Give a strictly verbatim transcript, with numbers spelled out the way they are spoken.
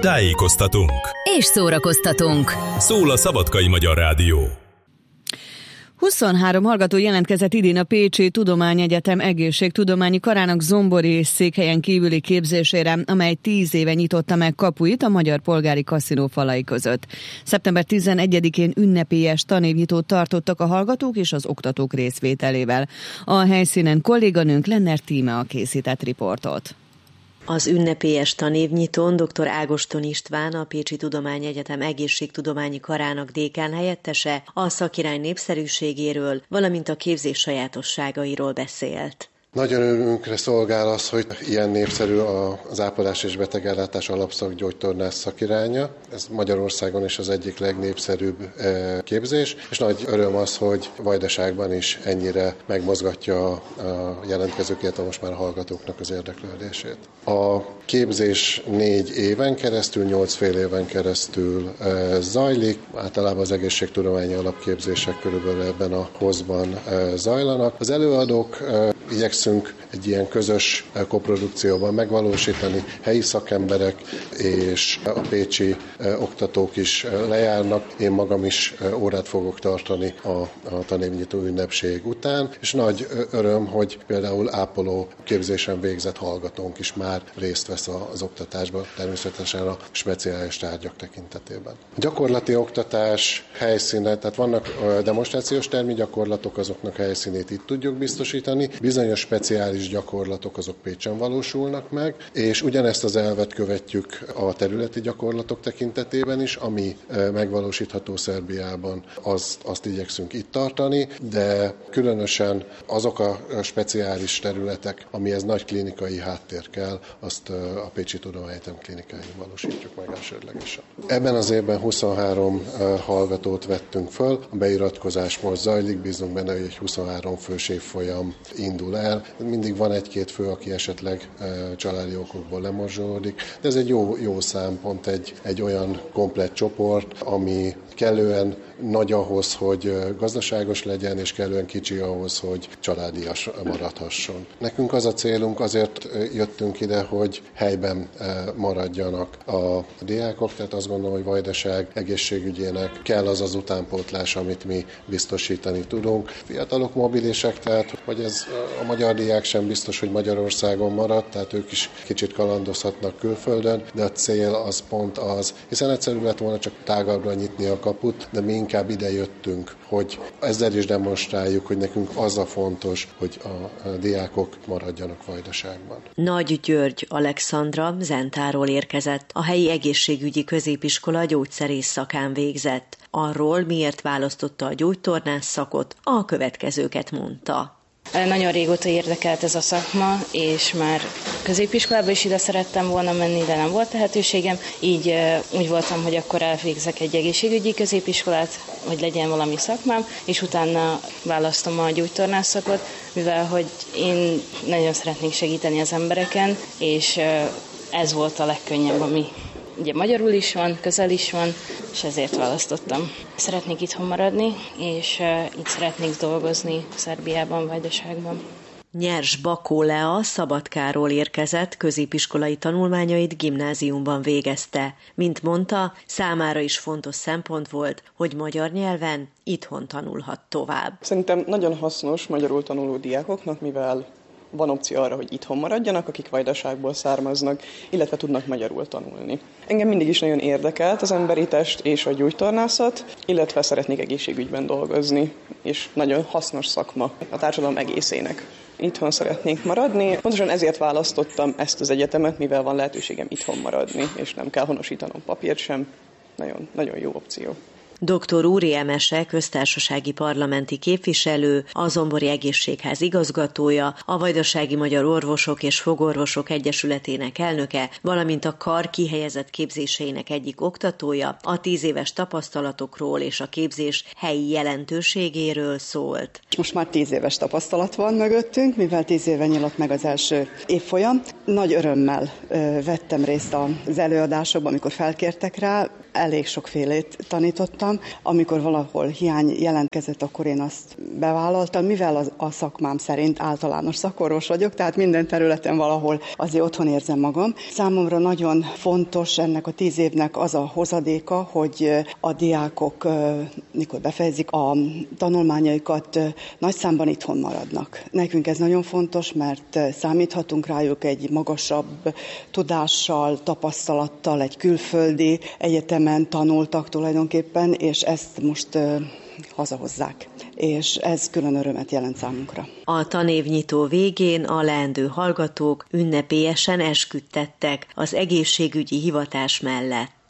tájékoztatunk és szórakoztatunk. Szól a Szabadkai Magyar Rádió. huszonhárom hallgató jelentkezett idén a Pécsi Tudományegyetem egészségtudományi karának zombori és székhelyen kívüli képzésére, amely tíz éve nyitotta meg kapuit a Magyar Polgári Kaszinó falai között. szeptember tizenegyedikén ünnepélyes tanévnyitót tartottak a hallgatók és az oktatók részvételével. A helyszínen kolléganőnk Lenner Tímea készített riportot. Az ünnepélyes tanévnyitón dr. Ágoston István, a Pécsi Tudományegyetem egészségtudományi karának dékán helyettese a szakirány népszerűségéről, valamint a képzés sajátosságairól beszélt. Nagyon örömünkre szolgál az, hogy ilyen népszerű az ápolás és betegellátás alapszakgyógytornász szakiránya. Ez Magyarországon is az egyik legnépszerűbb képzés, és nagy öröm az, hogy Vajdaságban is ennyire megmozgatja a jelentkezők, illetve most már a hallgatóknak az érdeklődését. A képzés négy éven keresztül, nyolc fél éven keresztül zajlik. Általában az egészségtudományi alapképzések körülbelül ebben a hozban zajlanak. Az előadók igyekszünk egy ilyen közös koprodukcióban megvalósítani, helyi szakemberek és a pécsi oktatók is lejárnak. Én magam is órát fogok tartani a, a tanévnyitó ünnepség után, és nagy öröm, hogy például ápoló képzésen végzett hallgatónk is már részt vesz az oktatásban, természetesen a speciális tárgyak tekintetében. A gyakorlati oktatás helyszíne, tehát vannak demonstrációs termi gyakorlatok, azoknak helyszínét itt tudjuk biztosítani, bizonyos speciális gyakorlatok azok Pécsen valósulnak meg, és ugyanezt az elvet követjük a területi gyakorlatok tekintetében is, ami megvalósítható Szerbiában, azt, azt igyekszünk itt tartani, de különösen azok a speciális területek, amihez nagy klinikai háttér kell, azt a Pécsi Tudományegyetem klinikáin valósítjuk meg elsődlegesen. Ebben az évben huszonhárom hallgatót vettünk föl, a beiratkozás most zajlik, bízunk benne, hogy egy huszonhárom fős évfolyam indul el. Mindig van egy-két fő, aki esetleg családi okokból lemorzsolódik, de ez egy jó, jó szám, pont egy, egy olyan komplett csoport, ami kellően nagy ahhoz, hogy gazdaságos legyen, és kellően kicsi ahhoz, hogy családias maradhasson. Nekünk az a célunk, azért jöttünk ide, hogy helyben maradjanak a diákok, tehát azt gondolom, hogy Vajdaság egészségügyének kell az az utánpótlás, amit mi biztosítani tudunk. Fiatalok mobilisek, tehát hogy ez a magyar diák sem biztos, hogy Magyarországon marad, tehát ők is kicsit kalandozhatnak külföldön, de a cél az pont az, hiszen egyszerű lett volna csak tágabbra nyitni a kaput, de mi inkább ide jöttünk, hogy ezzel is demonstráljuk, hogy nekünk az a fontos, hogy a diákok maradjanak Vajdaságban. Nagy György Alexandra Zentáról érkezett, a helyi egészségügyi középiskola gyógyszerész szakán végzett. Arról, miért választotta a gyógytornász szakot, a következőket mondta. Nagyon régóta érdekelt ez a szakma, és már középiskolába is ide szerettem volna menni, de nem volt lehetőségem. Így úgy voltam, hogy akkor elvégzek egy egészségügyi középiskolát, hogy legyen valami szakmám, és utána választom a gyógytornász szakot, mivel hogy én nagyon szeretnék segíteni az embereken, és ez volt a legkönnyebb, ami ugye magyarul is van, közel is van, és ezért választottam. Szeretnék itthon maradni, és uh, itt szeretnék dolgozni Szerbiában, Vajdaságban. Nyers Bakó Lea Szabadkáról érkezett, középiskolai tanulmányait gimnáziumban végezte. Mint mondta, számára is fontos szempont volt, hogy magyar nyelven itthon tanulhat tovább. Szerintem nagyon hasznos magyarul tanuló diákoknak, mivel van opció arra, hogy itthon maradjanak, akik Vajdaságból származnak, illetve tudnak magyarul tanulni. Engem mindig is nagyon érdekelt az emberi test és a gyógytornászat, illetve szeretnék egészségügyben dolgozni, és nagyon hasznos szakma a társadalom egészének. Itthon szeretnék maradni. Pontosan ezért választottam ezt az egyetemet, mivel van lehetőségem itthon maradni, és nem kell honosítanom papírt sem. Nagyon, nagyon jó opció. doktor Úri Emese, köztársasági parlamenti képviselő, a Zombori Egészségház igazgatója, a Vajdasági Magyar Orvosok és Fogorvosok Egyesületének elnöke, valamint a kar kihelyezett képzéseinek egyik oktatója a tíz éves tapasztalatokról és a képzés helyi jelentőségéről szólt. Most már tíz éves tapasztalat van mögöttünk, mivel tíz éve nyílt meg az első évfolyam. Nagy örömmel vettem részt az előadásokban, amikor felkértek rá, elég sokfélét tanítottam. voltam. Amikor valahol hiány jelentkezett, akkor én azt bevállaltam, mivel az, a szakmám szerint általános szakorvos vagyok, tehát minden területen valahol azért otthon érzem magam. Számomra nagyon fontos ennek a tíz évnek az a hozadéka, hogy a diákok, mikor befejezik a tanulmányaikat, nagy számban itthon maradnak. Nekünk ez nagyon fontos, mert számíthatunk rájuk egy magasabb tudással, tapasztalattal, egy külföldi egyetemen tanultak tulajdonképpen, és ezt most hazahozzák. És ez külön örömet jelent számunkra. A tanévnyitó végén a leendő hallgatók ünnepélyesen esküdtettek az egészségügyi hivatás mellett.